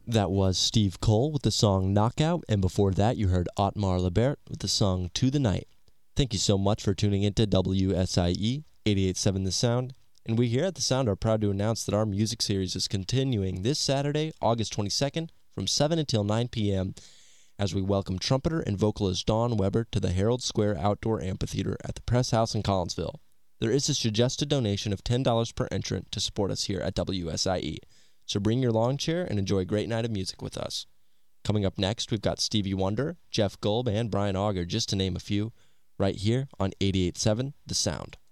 That was Steve Cole with the song Knockout, and before that you heard Otmar Lebert with the song To the Night. Thank you so much for tuning into WSIE 88.7 The Sound, and we here at The Sound are proud to announce that our music series is continuing this Saturday, August 22nd, from 7 until 9 p.m., as we welcome trumpeter and vocalist Dawn Weber to the Herald Square Outdoor Amphitheater at the Press House in Collinsville. There is a suggested donation of $10 per entrant to support us here at WSIE. So bring your lawn chair and enjoy a great night of music with us. Coming up next, we've got Stevie Wonder, Jeff Golb, and Brian Auger, just to name a few, right here on 88.7 The Sound.